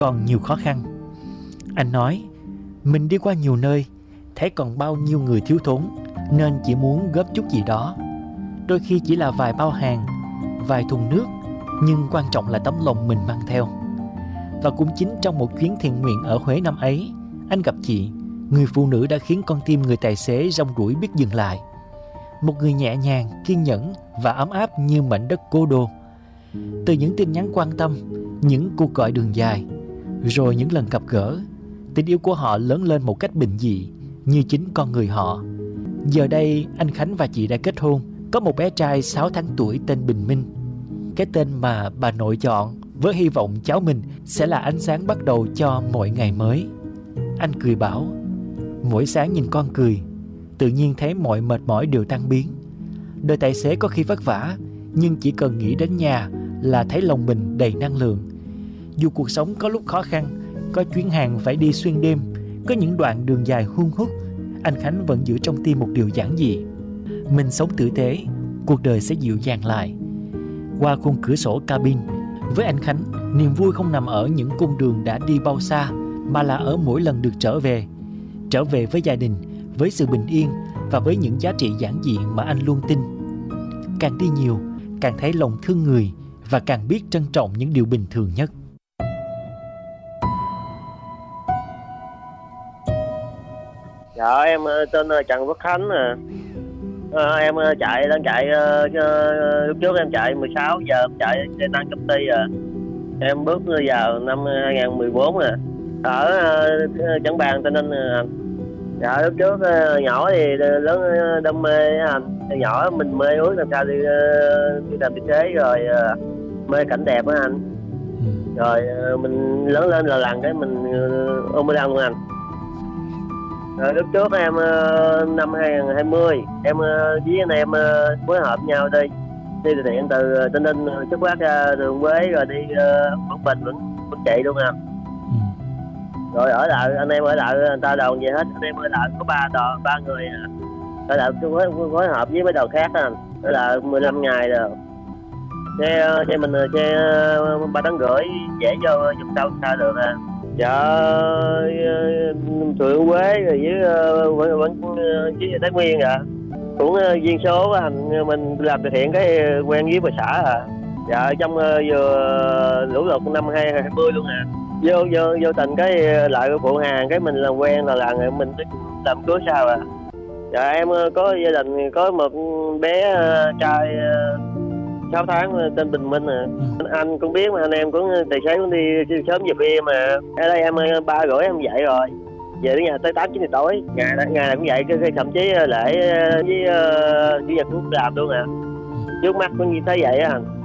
còn nhiều khó khăn. Anh nói, mình đi qua nhiều nơi, thấy còn bao nhiêu người thiếu thốn, nên chỉ muốn góp chút gì đó. Đôi khi chỉ là vài bao hàng, vài thùng nước, nhưng quan trọng là tấm lòng mình mang theo. Và cũng chính trong một chuyến thiện nguyện ở Huế năm ấy, anh gặp chị, người phụ nữ đã khiến con tim người tài xế rong ruổi biết dừng lại. Một người nhẹ nhàng, kiên nhẫn và ấm áp như mảnh đất cố đô. Từ những tin nhắn quan tâm, những cuộc gọi đường dài, rồi những lần gặp gỡ, tình yêu của họ lớn lên một cách bình dị, như chính con người họ. Giờ đây, anh Khánh và chị đã kết hôn, có một bé trai 6 tháng tuổi tên Bình Minh. Cái tên mà bà nội chọn, với hy vọng cháu mình sẽ là ánh sáng bắt đầu cho mọi ngày mới. Anh cười bảo, mỗi sáng nhìn con cười, tự nhiên thấy mọi mệt mỏi đều tan biến. Đời tài xế có khi vất vả, nhưng chỉ cần nghĩ đến nhà là thấy lòng mình đầy năng lượng. Dù cuộc sống có lúc khó khăn, có chuyến hàng phải đi xuyên đêm, có những đoạn đường dài hun hút, anh Khánh vẫn giữ trong tim một điều giản dị: mình sống tử tế, cuộc đời sẽ dịu dàng lại. Qua khung cửa sổ cabin, với anh Khánh, niềm vui không nằm ở những cung đường đã đi bao xa, mà là ở mỗi lần được trở về với gia đình, với sự bình yên và với những giá trị giản dị mà anh luôn tin. Càng đi nhiều, càng thấy lòng thương người và càng biết trân trọng những điều bình thường nhất. Dạ, em tên Trần Quốc Khánh nè. Em đang chạy lúc trước em chạy 16 giờ em chạy trên năng công ty rồi. Em bước vào năm 2014 nè, ở Trảng Bàng, Tây Ninh nè. Dạ, lúc trước nhỏ thì lớn đam mê anh. Nhỏ mình mê ước làm sao đi làm tài xế, rồi mê cảnh đẹp á anh. Rồi mình lớn lên là lần cái mình ôm mê đăng anh. Rồi lúc trước em năm 2020 em với anh em phối hợp nhau đi từ thiện từ Tây Ninh xuất phát ra đường Quế rồi đi Quảng Bình, Quảng Trị luôn anh. Rồi ở lại anh em ở lại người ta đoàn về hết, anh em ở lại có ba người ở lại phối hợp với mấy đoàn khác anh, ở lại 15 ngày rồi. Xe mình xe 3 tấn rưỡi dễ vô vùng sâu xa được à. Dạ, Thượng Quế rồi với Thái Nguyên à, cũng duyên số hành mình làm từ thiện cái quen với bà xã à. Dạ, trong vừa lũ lụt năm 2020 luôn à, vô tình cái lại phụ hàng cái mình làm quen là lần mình làm cưới sao à. Dạ, em có gia đình có một bé trai 6 tháng tên Bình Minh à. Anh cũng biết mà, anh em cũng tài xế cũng đi sớm về khuya mà. Ở đây em 3:30 em dậy rồi, về đến nhà tới 8-9 giờ tối. Ngày nào cũng vậy, cái thậm chí lễ với chủ nhật cũng làm luôn à. Trước mắt cũng như thế vậy á anh.